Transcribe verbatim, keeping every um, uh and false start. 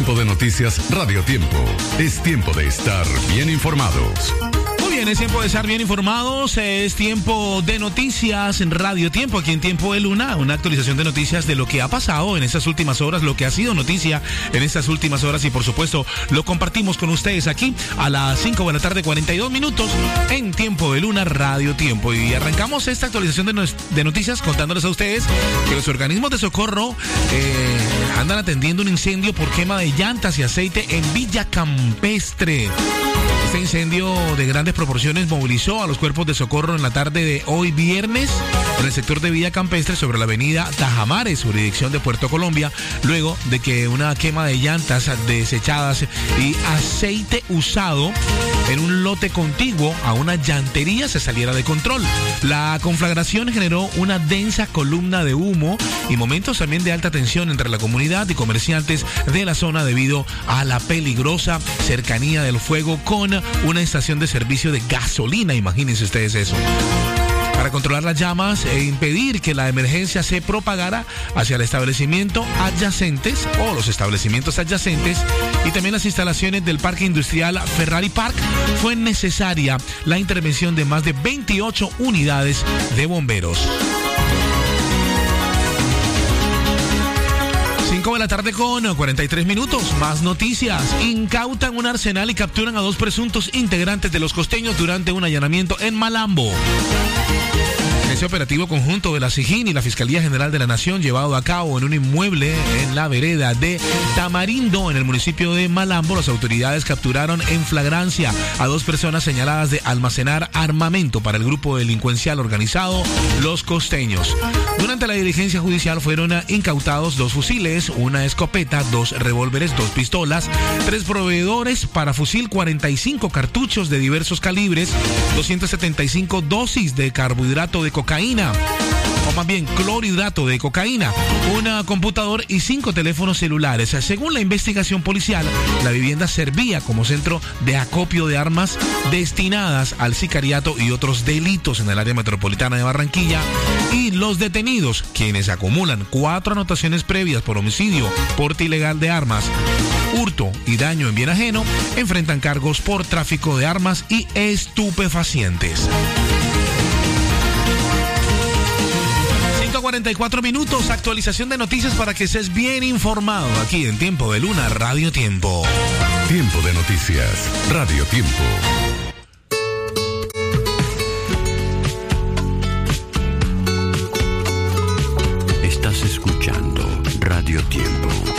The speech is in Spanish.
Tiempo de Noticias Radio Tiempo. Es tiempo de estar bien informados. Muy bien, es tiempo de estar bien informados, es tiempo de noticias en Radio Tiempo, aquí en Tiempo de Luna, una actualización de noticias de lo que ha pasado en estas últimas horas, lo que ha sido noticia en estas últimas horas y por supuesto lo compartimos con ustedes aquí a las cinco de la tarde, cuarenta y dos minutos en Tiempo de Luna Radio Tiempo. Y arrancamos esta actualización de, no- de noticias contándoles a ustedes que los organismos de socorro eh, andan atendiendo un incendio por quema de llantas y aceite en Villa Campestre. Este incendio de grandes proporciones movilizó a los cuerpos de socorro en la tarde de hoy viernes en el sector de Villa Campestre sobre la avenida Tajamares, jurisdicción de Puerto Colombia, luego de que una quema de llantas desechadas y aceite usado en un lote contiguo a una llantería se saliera de control. La conflagración generó una densa columna de humo y momentos también de alta tensión entre la comunidad y comerciantes de la zona debido a la peligrosa cercanía del fuego con una estación de servicio de gasolina. Imagínense ustedes eso. Para controlar las llamas e impedir que la emergencia se propagara hacia el establecimiento adyacentes o los establecimientos adyacentes y también las instalaciones del Parque Industrial Ferrari Park, fue necesaria la intervención de más de veintiocho unidades de bomberos. cinco de la tarde con cuarenta y tres minutos. Más noticias. Incautan un arsenal y capturan a dos presuntos integrantes de Los Costeños durante un allanamiento en Malambo. Ese operativo conjunto de la SIJIN y la Fiscalía General de la Nación, llevado a cabo en un inmueble en la vereda de Tamarindo, en el municipio de Malambo, las autoridades capturaron en flagrancia a dos personas señaladas de almacenar armamento para el grupo delincuencial organizado Los Costeños. Durante la diligencia judicial fueron incautados dos fusiles, una escopeta, dos revólveres, dos pistolas, tres proveedores para fusil, cuarenta y cinco cartuchos de diversos calibres, doscientas setenta y cinco dosis de carbohidrato de cocaína, o más bien clorhidrato de cocaína, un computador y cinco teléfonos celulares. Según la investigación policial, la vivienda servía como centro de acopio de armas destinadas al sicariato y otros delitos en el área metropolitana de Barranquilla, y los detenidos, quienes acumulan cuatro anotaciones previas por homicidio, porte ilegal de armas, hurto y daño en bien ajeno, enfrentan cargos por tráfico de armas y estupefacientes. cuarenta y cuatro minutos, actualización de noticias para que estés bien informado aquí en Tiempo de Luna Radio Tiempo. Tiempo de Noticias Radio Tiempo.